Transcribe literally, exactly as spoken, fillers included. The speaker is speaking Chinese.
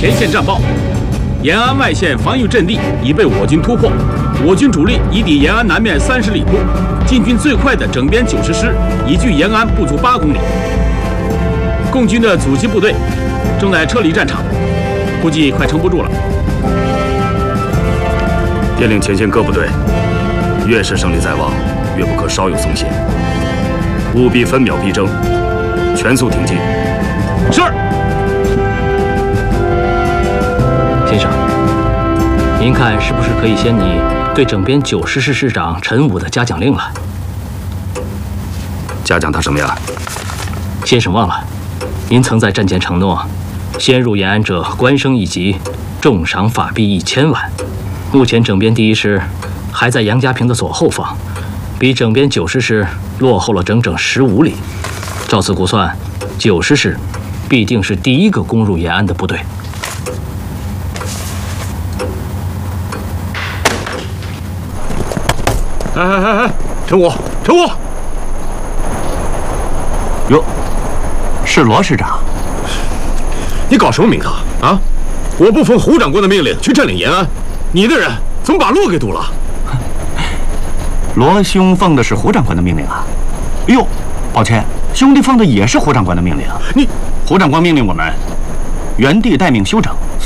前线战报：延安外线防御阵地已被我军突破，我军主力已抵延安南面三十里处，进军最快的整编九十师已距延安不足八公里。共军的阻击部队正在撤离战场，估计快撑不住了。 电令前线各部队，越是胜利在望，越不可稍有松懈，务必分秒必争，全速挺进。 是。 先生，您看是不是可以先拟对整编九十师师长陈武的嘉奖令了？ 嘉奖他什么呀？ 先生忘了，您曾在战前承诺，先入延安者官升一级，重赏法币一千万。目前整编第一师还在杨家坪的左后方，比整编九十师落后了整整十五里。照此估算，九十师必定是第一个攻入延安的部队。 哎哎哎哎，陈武，陈武！ 哟，是罗师长， 你搞什么名堂啊？我不奉胡长官的命令去占领延安，你的人怎么把路给堵了？ 罗兄奉的是胡长官的命令啊！哎呦，抱歉，兄弟奉的也是胡长官的命令。 你， 胡长官命令我们原地待命休整。